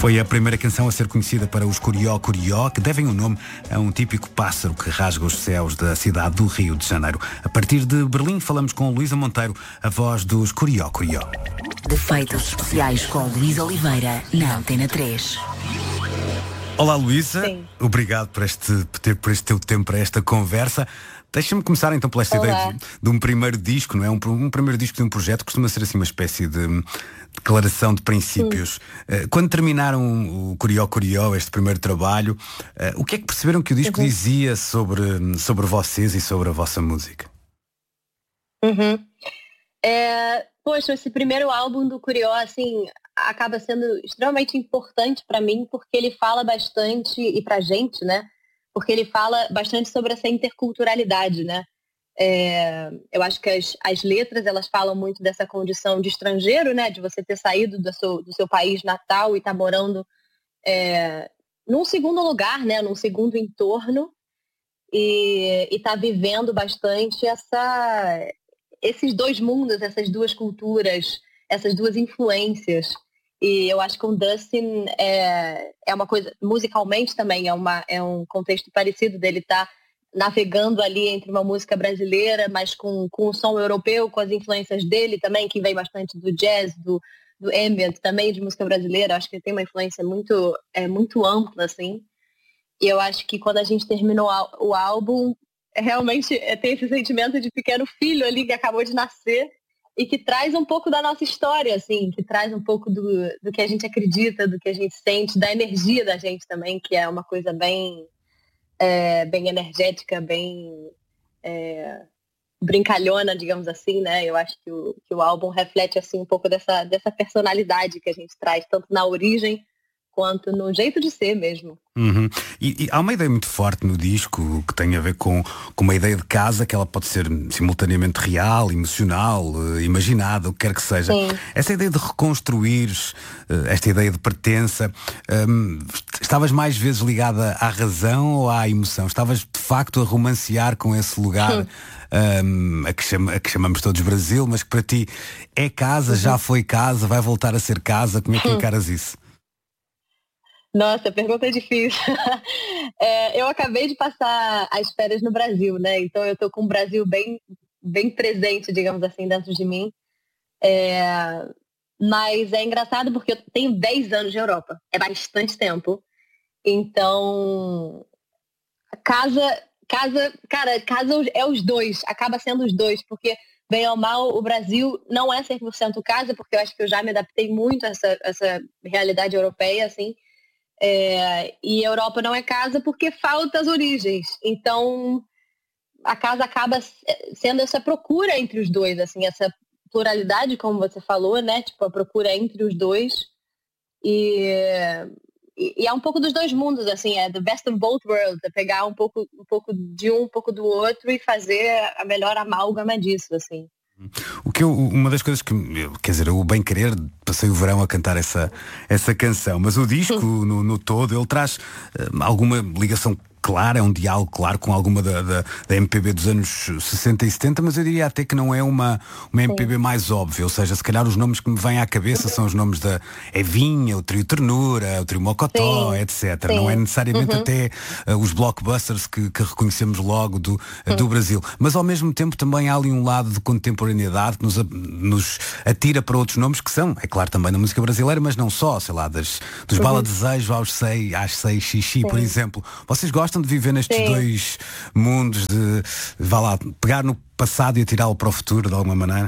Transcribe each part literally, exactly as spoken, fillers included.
Foi a primeira canção a ser conhecida para os Curió Curió, que devem o nome a um típico pássaro que rasga os céus da cidade do Rio de Janeiro. A partir de Berlim falamos com Luísa Monteiro, a voz dos Curió Curió. Defeitos especiais com Luís Oliveira, na Antena três. Olá, Luísa. Sim. Obrigado por este, por este teu tempo para esta conversa. Deixa-me começar então pela esta Olá. ideia de, de um primeiro disco, não é? Um, um primeiro disco de um projeto costuma ser assim uma espécie de declaração de princípios. Uh, quando terminaram o Curió Curió, este primeiro trabalho, uh, o que é que perceberam que o disco Uhum. dizia sobre, sobre vocês e sobre a vossa música? Uhum. É, poxa, esse primeiro álbum do Curió, assim, acaba sendo extremamente importante para mim, porque ele fala bastante, e pra gente, né? Porque ele fala bastante sobre essa interculturalidade, né? É, eu acho que as, as letras, elas falam muito dessa condição de estrangeiro, né? De você ter saído do seu, do seu país natal e estar tá morando é, num segundo lugar, né? Num segundo entorno e estar tá vivendo bastante essa, esses dois mundos, essas duas culturas, essas duas influências. E eu acho que o Dustin é, é uma coisa, musicalmente também, é, uma, é um contexto parecido dele estar tá navegando ali entre uma música brasileira, mas com, com o som europeu, com as influências dele também, que vem bastante do jazz, do, do ambient, também de música brasileira. Acho que ele tem uma influência muito, é, muito ampla, assim. E eu acho que quando a gente terminou o álbum, realmente é, tem esse sentimento de pequeno filho ali que acabou de nascer e que traz um pouco da nossa história, assim, que traz um pouco do, do que a gente acredita, do que a gente sente, da energia da gente também, que é uma coisa bem... É, bem energética, bem é, brincalhona, digamos assim, né? Eu acho que o, que o álbum reflete assim, um pouco dessa, dessa personalidade que a gente traz, tanto na origem quanto no jeito de ser mesmo. Uhum. E, e há uma ideia muito forte no disco que tem a ver com, com uma ideia de casa que ela pode ser simultaneamente real, emocional, uh, imaginada, o que quer que seja. Sim. Essa ideia de reconstruir uh, esta ideia de pertença, um, estavas mais vezes ligada à razão ou à emoção? Estavas de facto a romancear com esse lugar um, a, que chama, a que chamamos todos Brasil, mas que para ti é casa, uhum. já foi casa, vai voltar a ser casa? Como é que encaras isso? Nossa, a pergunta é difícil. É, eu acabei de passar as férias no Brasil, né? Então eu tô com o Brasil bem, bem presente, digamos assim, dentro de mim. É, mas é engraçado porque eu tenho dez anos de Europa. É bastante tempo. Então, casa, casa, cara, casa é os dois. Acaba sendo os dois, porque bem ou mal, o Brasil não é cem por cento casa, porque eu acho que eu já me adaptei muito a essa, essa realidade europeia, assim. É, e a Europa não é casa porque falta as origens. Então a casa acaba sendo essa procura entre os dois, assim, essa pluralidade, como você falou, né? Tipo, a procura entre os dois. E, e, e é um pouco dos dois mundos, assim, é the best of both worlds, é pegar um pouco, um pouco de um, um pouco do outro e fazer a melhor amálgama disso, assim. O que eu, uma das coisas que, quer dizer, o bem querer, passei o verão a cantar essa, essa canção, mas o disco no, no todo, ele traz uh, alguma ligação clara, é um diálogo claro com alguma da, da, da M P B dos anos sessenta e setenta, mas eu diria até que não é uma, uma M P B mais óbvia, ou seja, se calhar os nomes que me vêm à cabeça são os nomes da Evinha, o Trio Ternura, o Trio Mocotó, Sim. etcétera. Sim. Não é necessariamente Uhum. até uh, os blockbusters que, que reconhecemos logo do, uh, do Uhum. Brasil, mas ao mesmo tempo também há ali um lado de contemporaneidade que nos, nos atira para outros nomes que são, é claro, também na música brasileira, mas não só, sei lá, das, dos Uhum. Bala Desejo aos sei, às sei xixi, Sim. por exemplo. Vocês gostam de viver nestes Sim. dois mundos de, vá lá, pegar no passado e atirá-lo para o futuro de alguma maneira?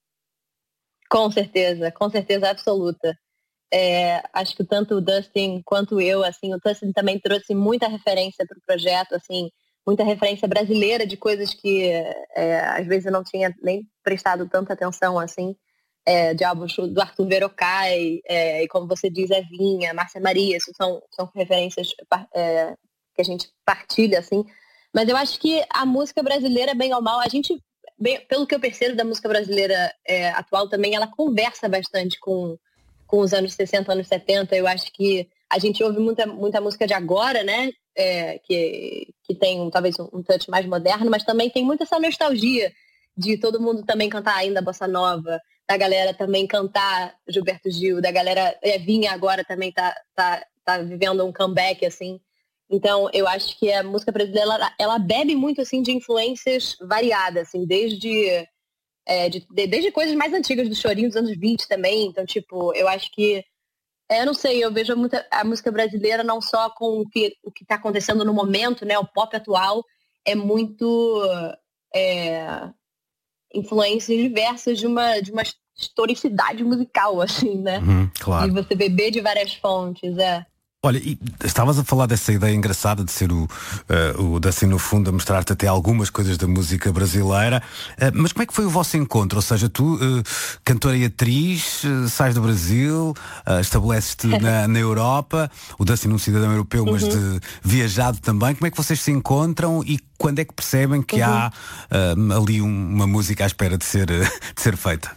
Com certeza, com certeza absoluta. É, acho que tanto o Dustin quanto eu, assim, o Dustin também trouxe muita referência para o projeto, assim, muita referência brasileira de coisas que é, às vezes eu não tinha nem prestado tanta atenção, assim, é, de álbuns do Arthur Verocai, é, e como você diz, Evinha, Márcia Maria, isso são, são referências é, que a gente partilha, assim. Mas eu acho que a música brasileira, bem ou mal, a gente, bem, pelo que eu percebo da música brasileira é, atual também, ela conversa bastante com, com os anos sessenta, anos setenta. Eu acho que a gente ouve muita, muita música de agora, né? É, que, que tem talvez um, um touch mais moderno, mas também tem muita essa nostalgia de todo mundo também cantar ainda bossa nova, da galera também cantar Gilberto Gil, da galera Evinha agora também tá, tá, tá vivendo um comeback, assim. Então, eu acho que a música brasileira, ela, ela bebe muito, assim, de influências variadas, assim, desde, é, de, de, desde coisas mais antigas do Chorinho dos anos vinte também. Então, tipo, eu acho que, é, eu não sei, eu vejo muita, a música brasileira não só com o que o que está acontecendo no momento, né, o pop atual, é muito é, influências diversas de uma, de uma historicidade musical, assim, né? Uhum, claro. E você beber de várias fontes, é. Olha, e estavas a falar dessa ideia engraçada de ser o, uh, o Dustin no fundo a mostrar-te até algumas coisas da música brasileira, uh, mas como é que foi o vosso encontro? Ou seja, tu, uh, cantora e atriz, uh, sais do Brasil, uh, estabeleces-te na, na Europa, o Dustin um cidadão europeu, mas Uhum. de viajado também. Como é que vocês se encontram e quando é que percebem que Uhum. há uh, ali um, uma música à espera de ser, uh, de ser feita?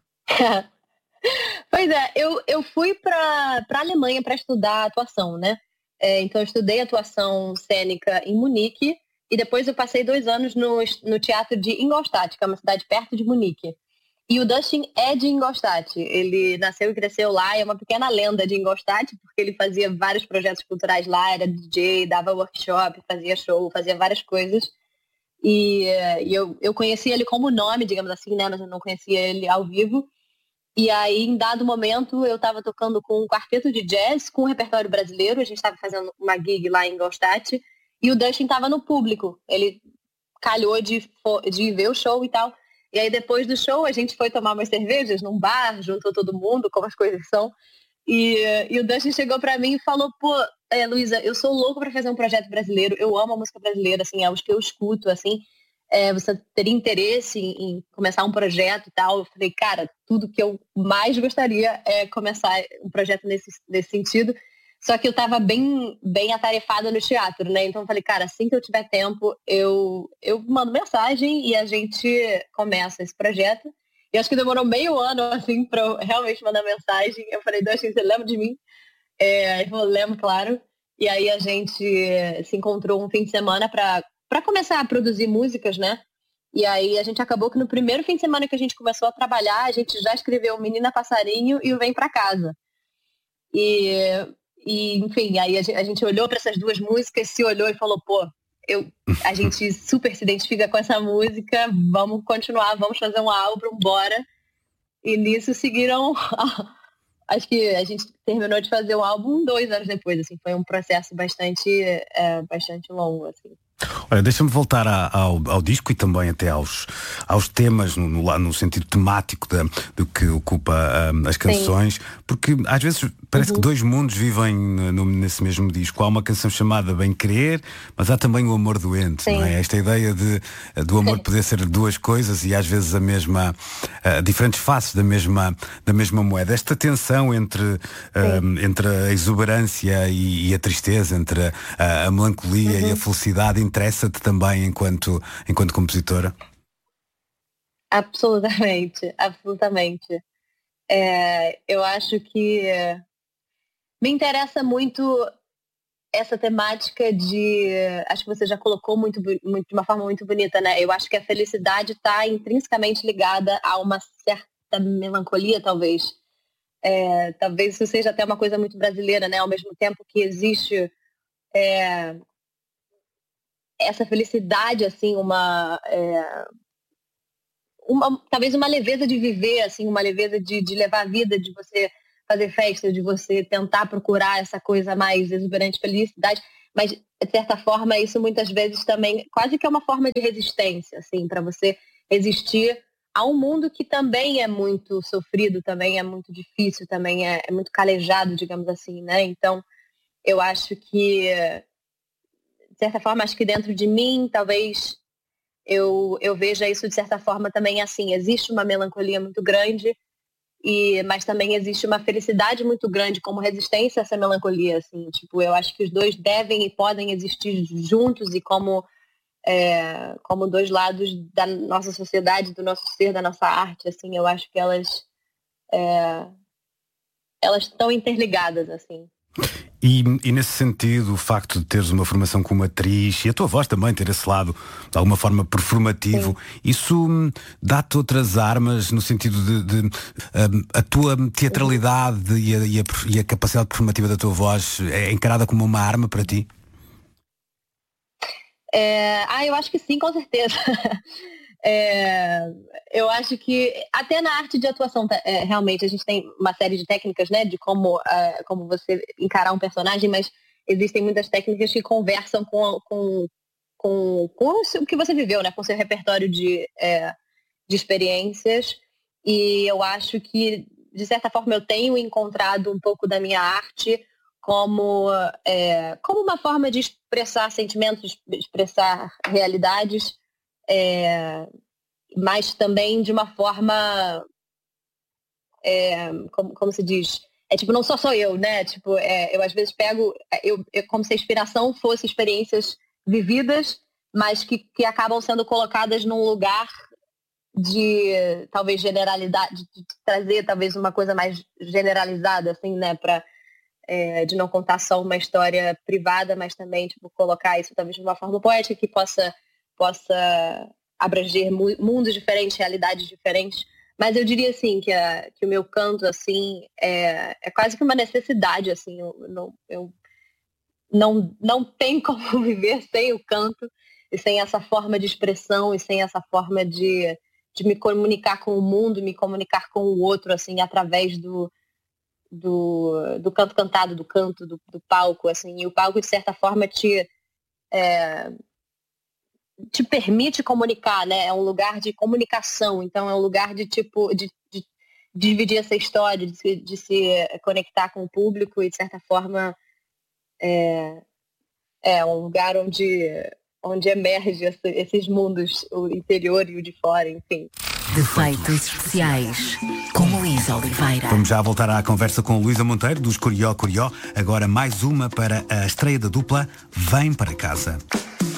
Pois é, eu, eu fui para a Alemanha para estudar atuação, né? É, então eu estudei atuação cênica em Munique e depois eu passei dois anos no, no teatro de Ingolstadt, que é uma cidade perto de Munique. E o Dustin é de Ingolstadt, ele nasceu e cresceu lá, é uma pequena lenda de Ingolstadt, porque ele fazia vários projetos culturais lá, era D J, dava workshop, fazia show, fazia várias coisas. E, e eu, eu conhecia ele como nome, digamos assim, né? Mas eu não conhecia ele ao vivo. E aí, em dado momento, eu estava tocando com um quarteto de jazz, com um repertório brasileiro. A gente estava fazendo uma gig lá em Ingolstadt. E o Dustin estava no público. Ele calhou de, de ver o show e tal. E aí, depois do show, a gente foi tomar umas cervejas num bar, juntou todo mundo, como as coisas são. E, e o Dustin chegou para mim e falou, pô, é, Luísa, eu sou louco para fazer um projeto brasileiro. Eu amo a música brasileira, assim, é os que eu escuto, assim. É, você teria interesse em, em começar um projeto e tal? Eu falei, cara, tudo que eu mais gostaria é começar um projeto nesse, nesse sentido. Só que eu estava bem, bem atarefada no teatro, né? Então eu falei, cara, assim que eu tiver tempo, eu, eu mando mensagem e a gente começa esse projeto. E acho que demorou meio ano, assim, para eu realmente mandar mensagem. Eu falei, Dustin, você lembra de mim? É, ele falou, lembro, claro. E aí a gente se encontrou um fim de semana para para começar a produzir músicas, né? E aí a gente acabou que no primeiro fim de semana que a gente começou a trabalhar, a gente já escreveu Menina Passarinho e o Vem Pra Casa. E, e enfim, aí a gente, a gente olhou para essas duas músicas, se olhou e falou, pô, eu, a gente super se identifica com essa música, vamos continuar, vamos fazer um álbum, bora. E nisso seguiram... Acho que a gente terminou de fazer o álbum dois anos depois, assim, foi um processo bastante, é, bastante longo, assim. Olha, deixa-me voltar a, ao, ao disco e também até aos, aos temas, no, no, no sentido temático da, do que ocupa um, as canções, sim, porque às vezes parece, uhum, que dois mundos vivem no, nesse mesmo disco. Há uma canção chamada Bem Querer, mas há também o Amor Doente, sim, não é? Esta ideia de, do amor, sim, poder ser duas coisas e às vezes a mesma, uh, diferentes faces da mesma, da mesma moeda. Esta tensão entre, uh, entre a exuberância e, e a tristeza, entre a, a melancolia, uhum, e a felicidade, interessa-te também enquanto, enquanto compositora? Absolutamente, absolutamente. É, eu acho que me interessa muito essa temática de... Acho que você já colocou muito, muito, de uma forma muito bonita, né? Eu acho que a felicidade está intrinsecamente ligada a uma certa melancolia, talvez. É, talvez isso seja até uma coisa muito brasileira, né? Ao mesmo tempo que existe... É, essa felicidade, assim, uma, é, uma... Talvez uma leveza de viver, assim, uma leveza de, de levar a vida, de você fazer festa, de você tentar procurar essa coisa mais exuberante, felicidade. Mas, de certa forma, isso muitas vezes também quase que é uma forma de resistência, assim, para você resistir a um mundo que também é muito sofrido, também é muito difícil, também é, é muito calejado, digamos assim, né? Então, eu acho que... de certa forma, acho que dentro de mim, talvez eu, eu veja isso de certa forma também assim. Existe uma melancolia muito grande, e, mas também existe uma felicidade muito grande como resistência a essa melancolia. Assim. Tipo, eu acho que os dois devem e podem existir juntos e como, é, como dois lados da nossa sociedade, do nosso ser, da nossa arte. Assim, eu acho que elas, é, elas estão interligadas, assim. E, e nesse sentido, o facto de teres uma formação como atriz e a tua voz também ter esse lado de alguma forma performativo, sim, isso hum, dá-te outras armas no sentido de, de um, a tua teatralidade e a, e, a, e a capacidade performativa da tua voz é encarada como uma arma para ti? É, ah, eu acho que sim, com certeza. É, eu acho que até na arte de atuação, é, realmente a gente tem uma série de técnicas, né, de como, é, como você encarar um personagem, mas existem muitas técnicas que conversam com, com, com, com o que você viveu, né, com o seu repertório de, é, de experiências. E eu acho que, de certa forma, eu tenho encontrado um pouco da minha arte como, é, como uma forma de expressar sentimentos, de expressar realidades, É, mas também de uma forma, é, como, como se diz, é tipo, não só sou eu, né? Tipo, é, eu às vezes pego, eu, eu, como se a inspiração fosse experiências vividas, mas que, que acabam sendo colocadas num lugar de, talvez, generalidade, de trazer talvez uma coisa mais generalizada, assim, né? Pra, é, de não contar só uma história privada, mas também, tipo, colocar isso talvez de uma forma poética que possa possa abranger mundos diferentes, realidades diferentes. Mas eu diria, assim, que, a, que o meu canto, assim, é, é quase que uma necessidade, assim. Eu não, eu não, não tenho como viver sem o canto e sem essa forma de expressão e sem essa forma de, de me comunicar com o mundo, me comunicar com o outro, assim, através do, do, do canto cantado, do canto, do, do palco, assim. E o palco, de certa forma, te... É, te permite comunicar, né? É um lugar de comunicação, então é um lugar de tipo de, de, de dividir essa história, de se, de se conectar com o público e de certa forma é, é um lugar onde, onde emerge esse, esses mundos, o interior e o de fora, enfim. Defeitos especiais com Luísa Oliveira. Vamos já voltar à conversa com Luísa Monteiro dos Curió Curió. Agora mais uma para a estreia da dupla Vem para Casa.